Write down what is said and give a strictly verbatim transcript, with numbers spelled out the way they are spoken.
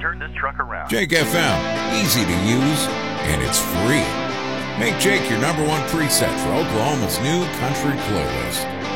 turn this truck around. Jake F M, easy to use, and it's free. Make Jake your number one preset for Oklahoma's new country playlist.